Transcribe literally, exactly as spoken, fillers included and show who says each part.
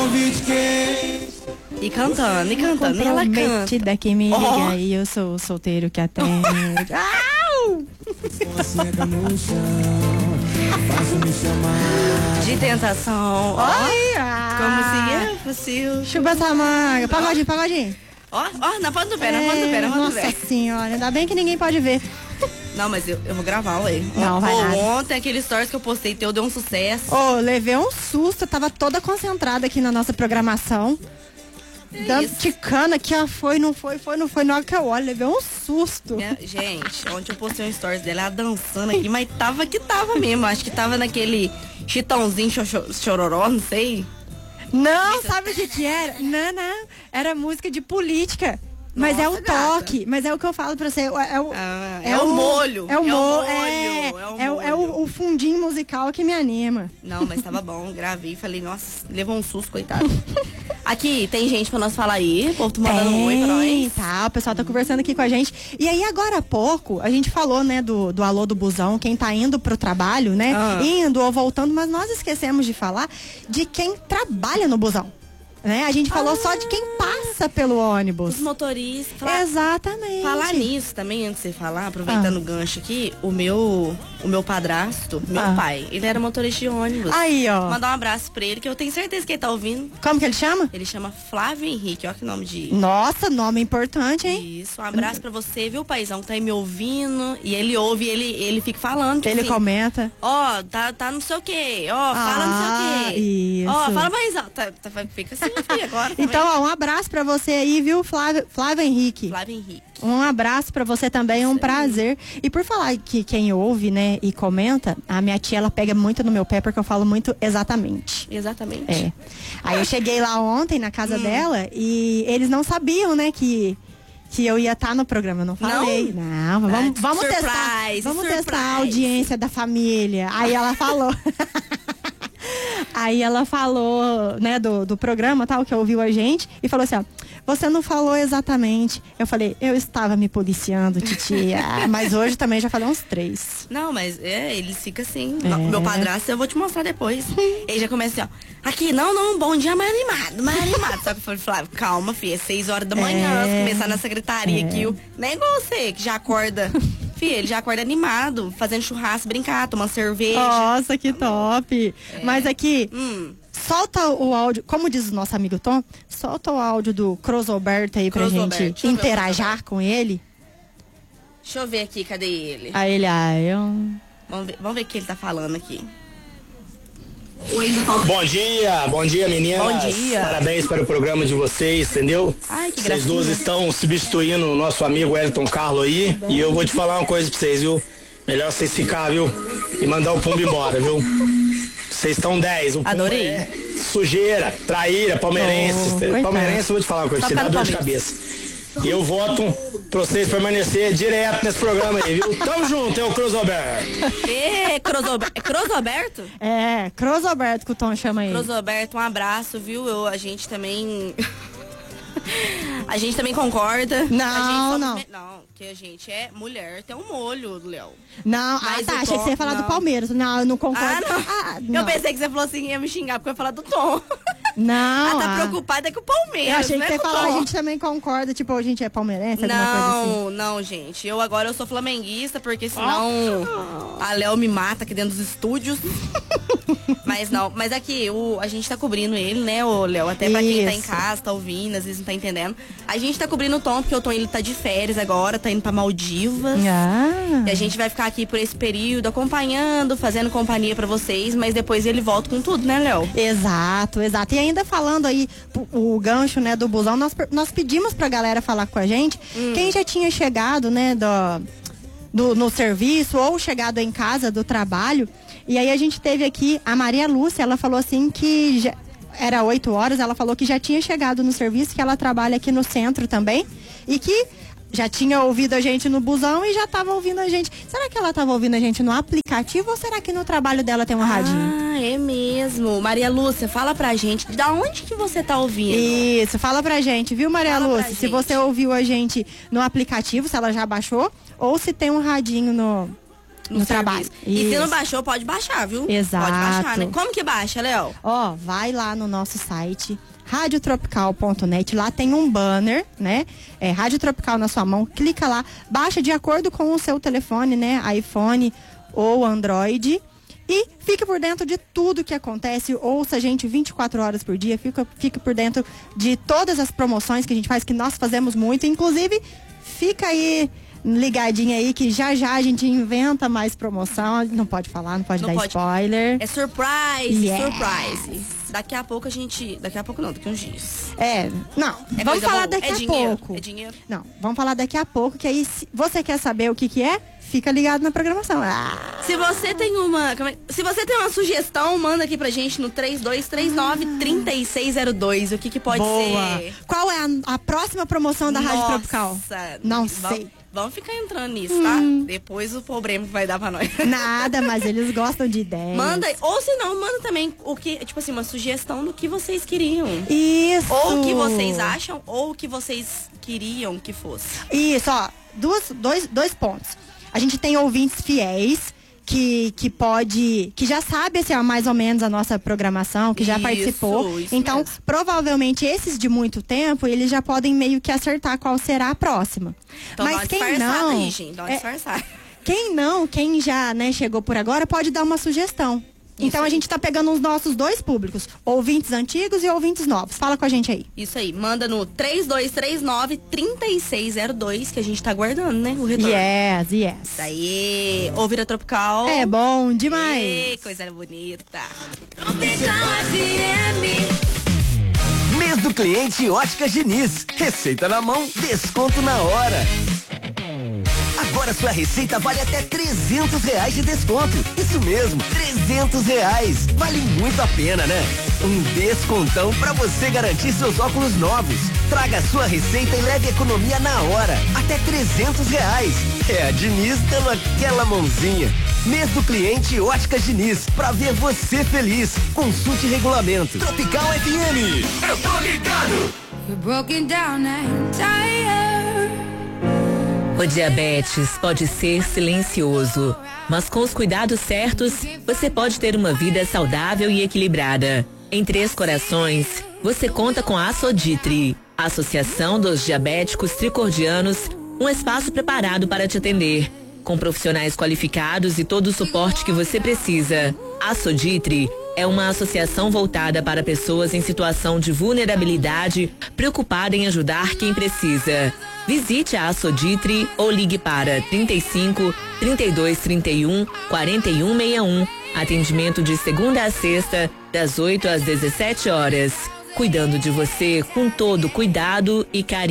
Speaker 1: E cantando, e cantando, e ela canta.
Speaker 2: Comprometida que me liga
Speaker 1: Oh.
Speaker 2: e eu sou o solteiro que atende. Au!
Speaker 1: De tentação. Ó,
Speaker 2: Ai, ah.
Speaker 1: como se é possível.
Speaker 2: Chupa essa manga. Pagodinho, pagodinho.
Speaker 1: Ó, ó, na ponta do pé, na ponta do pé, na ponta do pé.
Speaker 2: Nossa senhora, ainda bem que ninguém pode ver.
Speaker 1: Não, mas eu, eu vou gravar, ué.
Speaker 2: Não, vai
Speaker 1: Pô,
Speaker 2: nada.
Speaker 1: ontem aquele stories que eu postei teu deu um sucesso.
Speaker 2: Ô, levei um susto, eu tava toda concentrada aqui na nossa programação.
Speaker 1: É
Speaker 2: Dando
Speaker 1: isso.
Speaker 2: ticando aqui, ó, foi, não foi, foi, não foi. Na hora que eu olho, levei um susto.
Speaker 1: Minha- gente, ontem eu postei um stories dela ela dançando aqui, mas tava que tava mesmo. Acho que tava naquele chitãozinho cho- cho- chororó, não sei.
Speaker 2: Não, sabe o que que era? Não, não, era música de política. Mas
Speaker 1: Nossa,
Speaker 2: é o
Speaker 1: gata.
Speaker 2: toque, mas é o que eu falo pra você. É, o,
Speaker 1: Ah, é o molho,
Speaker 2: É o,
Speaker 1: é o
Speaker 2: mo-
Speaker 1: molho,
Speaker 2: é,
Speaker 1: é o
Speaker 2: é o- é o-
Speaker 1: molho.
Speaker 2: o fundinho musical que me anima.
Speaker 1: Não, mas tava bom, gravei, falei, nossa, levou um susto, coitado. Aqui, tem gente pra nós falar aí, o povo tá mandando um oi pra nós.
Speaker 2: Tá, o pessoal tá conversando aqui com a gente. E aí, agora há pouco, a gente falou, né, do, do alô do busão, quem tá indo pro trabalho, né,
Speaker 1: Ah.
Speaker 2: indo ou voltando, mas nós esquecemos de falar de quem trabalha no busão. Né? A gente falou só de quem passa pelo ônibus.
Speaker 1: Os motoristas. Falar,
Speaker 2: Exatamente.
Speaker 1: falar nisso também, antes de você falar, aproveitando
Speaker 2: Ah.
Speaker 1: o gancho aqui, o meu, o meu padrasto, meu
Speaker 2: Ah.
Speaker 1: pai, ele era motorista de ônibus.
Speaker 2: Aí, ó.
Speaker 1: Mandar um abraço pra ele, que eu tenho certeza que ele tá ouvindo.
Speaker 2: Como que ele chama?
Speaker 1: Ele chama Flávio Henrique, olha que nome de...
Speaker 2: Nossa, nome importante, hein?
Speaker 1: Isso, um abraço pra você, viu, paizão, que tá aí me ouvindo. E ele ouve, ele, ele fica falando. Tipo
Speaker 2: Ele
Speaker 1: assim,
Speaker 2: comenta.
Speaker 1: Ó, tá, tá não sei o quê. Ó, fala não sei o quê.
Speaker 2: isso.
Speaker 1: Ó, fala mais alto. Tá, tá, fica assim, filho, agora. Tá
Speaker 2: Então, ó, um abraço pra você aí, viu, Flávio, Flávio Henrique.
Speaker 1: vendo? Flávio Henrique.
Speaker 2: Um abraço pra você também, é um prazer. E por falar que quem ouve, né, e comenta, a minha tia, ela pega muito no meu pé porque eu falo muito exatamente.
Speaker 1: Exatamente.
Speaker 2: É. Aí eu cheguei lá ontem na casa dela e eles não sabiam, né, que que eu ia estar no programa, eu não falei. Não, vamos,
Speaker 1: Ah,
Speaker 2: vamos
Speaker 1: surprise,
Speaker 2: testar. Vamos
Speaker 1: surprise.
Speaker 2: testar a audiência da família. Aí ela falou. Aí ela falou, né, do, do programa, tal, que ouviu a gente, e falou assim, ó, você não falou exatamente. Eu falei, eu estava me policiando, titia, mas hoje também já falei uns três.
Speaker 1: Não, mas é, ele fica assim.
Speaker 2: É.
Speaker 1: Meu padrasto, eu vou te mostrar depois. Ele já começa assim, ó. Aqui, não, não, bom dia, mais animado, mais animado. Só que eu falei, Flávio, calma, filha, é seis horas da manhã,
Speaker 2: É.
Speaker 1: começar na secretaria aqui. o- Não é igual você, que já acorda. Filha, ele já acorda animado, fazendo churrasco, brincar, tomando cerveja.
Speaker 2: Nossa, que top. Mas aqui,
Speaker 1: Hum,
Speaker 2: solta o áudio, como diz o nosso amigo Tom, solta o áudio do Crosoberto aí pra
Speaker 1: Crosoberto,
Speaker 2: gente
Speaker 1: deixa eu ver o
Speaker 2: interajar com ele.
Speaker 1: deixa eu ver aqui, cadê ele?
Speaker 2: Aí ele, ah, eu...
Speaker 1: Vamos ver, vamos ver o que ele tá falando aqui.
Speaker 3: Bom dia, bom dia meninas.
Speaker 1: Bom dia.
Speaker 3: Parabéns para o programa de vocês, entendeu?
Speaker 1: Ai, que
Speaker 3: Vocês
Speaker 1: gracinha.
Speaker 3: duas estão substituindo o nosso amigo Elton Carlos aí. E eu vou te falar uma coisa pra vocês, viu? Melhor vocês ficar, viu? E mandar o Pumba embora, viu? Vocês estão dez. O Pumba
Speaker 1: Adorei.
Speaker 3: é sujeira, traíra, palmeirense.
Speaker 2: Oh, coitado.
Speaker 3: palmeirense, eu vou te falar uma coisa,
Speaker 1: Só
Speaker 3: você dá
Speaker 1: para
Speaker 3: dor de
Speaker 1: Palmeiras.
Speaker 3: cabeça. E eu voto pra vocês permanecer direto nesse programa aí, viu? Tamo junto, é o Cruz Alberto.
Speaker 1: Ê, Crosober- é Crosoberto?
Speaker 2: É, Crosoberto que o Tom chama ele.
Speaker 1: Crosoberto, um abraço, viu? Eu, a gente também. A gente também concorda.
Speaker 2: Não,
Speaker 1: A gente somos
Speaker 2: não.
Speaker 1: me- Não, que a gente é mulher, tem um molho, Léo.
Speaker 2: Não, ah
Speaker 1: Mas
Speaker 2: tá,
Speaker 1: o
Speaker 2: achei que você ia
Speaker 1: Tom,
Speaker 2: falar do
Speaker 1: não.
Speaker 2: Palmeiras. Não, eu não
Speaker 1: Ah,
Speaker 2: concordo.
Speaker 1: não.
Speaker 2: Ah,
Speaker 1: Eu pensei que você falou assim, ia me xingar porque eu ia falar do Tom.
Speaker 2: Não,
Speaker 1: Ela tá
Speaker 2: ah.
Speaker 1: preocupada com o Palmeiras.
Speaker 2: Eu achei
Speaker 1: não
Speaker 2: que
Speaker 1: é
Speaker 2: você
Speaker 1: com o
Speaker 2: falou, a
Speaker 1: Tom.
Speaker 2: gente também concorda, tipo, a gente é palmeirense, alguma coisa assim.
Speaker 1: Não, não, gente. Eu agora eu sou flamenguista, porque senão a Léo me mata aqui dentro dos estúdios. Mas não, mas aqui, o, a gente tá cobrindo ele, né, ô Léo? Até pra quem tá em
Speaker 2: Isso.
Speaker 1: casa, tá ouvindo, às vezes não tá entendendo. A gente tá cobrindo o Tom, porque o Tom ele tá de férias agora, tá indo pra Maldivas.
Speaker 2: Ah.
Speaker 1: E a gente vai ficar aqui por esse período acompanhando, fazendo companhia pra vocês, mas depois ele volta com tudo, né, Léo?
Speaker 2: Exato, exato. E ainda falando aí o, o gancho, né, do busão, nós, per- nós pedimos pra galera falar com a gente quem já tinha chegado, né, do, do, no serviço ou chegado em casa do trabalho. E aí a gente teve aqui a Maria Lúcia, ela falou assim que já, era oito horas, ela falou que já tinha chegado no serviço, que ela trabalha aqui no centro também e que já tinha ouvido a gente no busão e já estava ouvindo a gente. Será que ela estava ouvindo a gente no aplicativo ou será que no trabalho dela tem um radinho?
Speaker 1: Ah, é mesmo. Maria Lúcia, fala pra gente, da onde que você tá ouvindo?
Speaker 2: Isso, fala pra gente, viu, Maria
Speaker 1: Fala pra
Speaker 2: Lúcia? Se
Speaker 1: gente.
Speaker 2: você ouviu a gente no aplicativo, se ela já baixou, ou se tem um radinho no, no, no trabalho.
Speaker 1: E
Speaker 2: Isso.
Speaker 1: se não baixou, pode baixar, viu?
Speaker 2: Exato.
Speaker 1: Pode baixar, né? Como que baixa, Léo?
Speaker 2: Ó, vai lá no nosso site rádio tropical ponto net, lá tem um banner, né? É Rádio Tropical na sua mão, clica lá, baixa de acordo com o seu telefone, né? iPhone ou Android. E fique por dentro de tudo que acontece, ouça a gente vinte e quatro horas por dia, fica, fica por dentro de todas as promoções que a gente faz, que nós fazemos muito. Inclusive, fica aí ligadinha aí que já já a gente inventa mais promoção. Não pode falar, não pode não dar pode. spoiler.
Speaker 1: É surprise,
Speaker 2: yes.
Speaker 1: surprise. Daqui a pouco a gente... Daqui a pouco não, daqui a uns dias.
Speaker 2: É, não,
Speaker 1: é
Speaker 2: vamos falar
Speaker 1: boa.
Speaker 2: daqui
Speaker 1: é
Speaker 2: a
Speaker 1: dinheiro,
Speaker 2: pouco.
Speaker 1: É dinheiro.
Speaker 2: Não, vamos falar daqui a pouco, que aí se você quer saber o que que é, fica ligado na programação. Ah.
Speaker 1: Se você tem uma... Se você tem uma sugestão, manda aqui pra gente no três dois três nove, três seis zero dois. O que que pode
Speaker 2: Boa.
Speaker 1: ser?
Speaker 2: Qual é a, a próxima promoção da
Speaker 1: Nossa,
Speaker 2: Rádio Tropical? Não
Speaker 1: vamos,
Speaker 2: sei.
Speaker 1: Vamos ficar entrando nisso, tá? Hum. Depois o problema que vai dar pra nós.
Speaker 2: Nada, mas eles gostam de ideias.
Speaker 1: Manda, ou se não, manda também o que, tipo assim, uma sugestão do que vocês queriam.
Speaker 2: Isso.
Speaker 1: Ou o que vocês acham, ou o que vocês queriam que fosse.
Speaker 2: Isso, ó, duas, dois, dois pontos. A gente tem ouvintes fiéis que, que pode, que já sabe assim, ó, mais ou menos a nossa programação, que já
Speaker 1: isso,
Speaker 2: participou.
Speaker 1: Isso
Speaker 2: então,
Speaker 1: mesmo.
Speaker 2: Provavelmente esses de muito tempo, eles já podem meio que acertar qual será a próxima.
Speaker 1: Então,
Speaker 2: mas quem não,
Speaker 1: aí, gente, dá uma
Speaker 2: é,
Speaker 1: disfarçada.
Speaker 2: Quem não, quem já, né, chegou por agora, pode dar uma sugestão. Então a gente tá pegando os nossos dois públicos, ouvintes antigos e ouvintes novos. Fala com a gente aí.
Speaker 1: Isso aí, manda no três dois três nove, três seis zero dois, que a gente tá aguardando, né, o retorno.
Speaker 2: Yes, yes.
Speaker 1: Isso aí, ouvir a Tropical.
Speaker 2: É bom demais.
Speaker 1: Ei, coisa bonita.
Speaker 4: Mês do cliente Óticas Diniz. Receita na mão, desconto na hora. Agora sua receita vale até trezentos reais de desconto. Isso mesmo, trezentos reais. Vale muito a pena, né? Um descontão pra você garantir seus óculos novos. Traga sua receita e leve economia na hora. Até trezentos reais. É a Diniz dando aquela mãozinha. Mês do cliente Óticas Diniz. Pra ver você feliz. Consulte regulamento. Tropical F M. Eu tô ligado.
Speaker 5: You're broken down and tired.
Speaker 6: O diabetes pode ser silencioso, mas com os cuidados certos, você pode ter uma vida saudável e equilibrada. Em Três Corações, você conta com a Soditri, Associação dos Diabéticos Tricordianos, um espaço preparado para te atender, com profissionais qualificados e todo o suporte que você precisa. A Soditri é uma associação voltada para pessoas em situação de vulnerabilidade, preocupada em ajudar quem precisa. Visite a Soditri ou ligue para trinta e cinco, trinta e dois, trinta e um, quarenta e um sessenta e um. Atendimento de segunda a sexta, das oito às dezessete horas. Cuidando de você com todo cuidado e carinho.